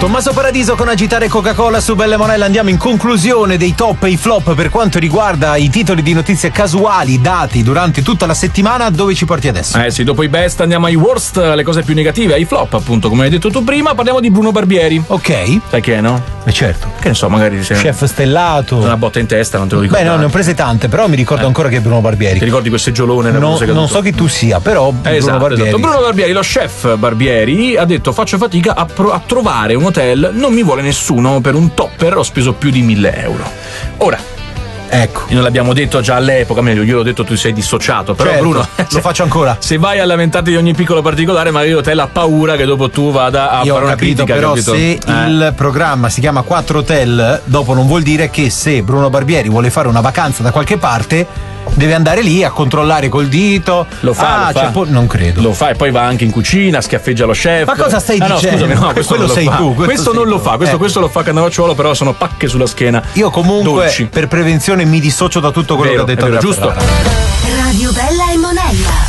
Tommaso Paradiso con Agitare Coca-Cola su Belle Monella. Andiamo in conclusione dei top e i flop per quanto riguarda i titoli di notizie casuali dati durante tutta la settimana. Dove ci porti adesso? Sì, dopo i best andiamo ai worst, le cose più negative, ai flop, appunto, come hai detto tu prima. Parliamo di Bruno Barbieri. Ok. Sai chi è, no? Certo. Che ne so, magari chef stellato. Una botta in testa, non te lo ricordo. Beh, no, ne ho prese tante, però mi ricordo ancora che è Bruno Barbieri. Ti ricordi quel seggiolone? Non so chi tu sia, però Bruno Barbieri. Esatto. Bruno Barbieri, lo chef Barbieri, ha detto: faccio fatica a trovare un hotel, non mi vuole nessuno, per un topper ho speso più di 1.000 euro. Ora, ecco, non l'abbiamo detto già all'epoca, meglio, io l'ho detto, tu sei dissociato, però certo, Bruno lo faccio ancora. Se vai a lamentarti di ogni piccolo particolare, magari l'hotel ha paura che dopo tu vada a fare una critica. Però capito? Se il programma si chiama 4 Hotel, dopo non vuol dire che se Bruno Barbieri vuole fare una vacanza da qualche parte deve andare lì a controllare col dito. Lo fa. Non credo. Lo fa e poi va anche in cucina, schiaffeggia lo chef. Ma cosa stai dicendo? Scusami, no, questo quello sei tu. Questo non lo fa. Questo lo fa Cannavacciuolo, però sono pacche sulla schiena. Io comunque dolci. Per prevenzione mi dissocio da tutto quello che ha detto. Giusto. Radio Bella e Monella.